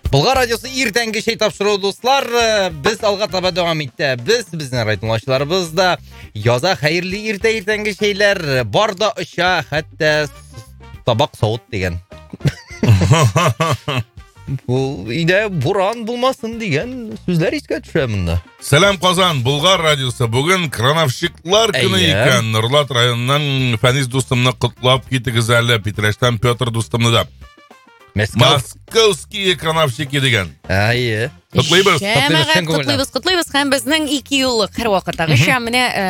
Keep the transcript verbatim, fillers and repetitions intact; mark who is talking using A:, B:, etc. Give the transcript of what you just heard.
A: Болгар радиосы иртәнге шәй тапшыру дуслар. Без алга таба дәвам итә. Без безнең райтмачларыбыз да яза хәерле иртә иртәнге шәйләр бар да оча, хәтта табак савыт дигән. Бу иде буран булмасын дигән сүзләр искә төшә монда.
B: Сәлам Казан, Болгар радиосы. Бүген крановщиклар көне икән. Нурлат районының Фәнис дустымны котлап китегез әле. Петрәштән Петр дустымны да. Московский крановщики дигән.
A: Әйе.
B: Котлыйбыз.
C: Котлыйбыз, котлыйбыз, котлыйбыз һәм безнең ике юллык һәр вакыттагыча менә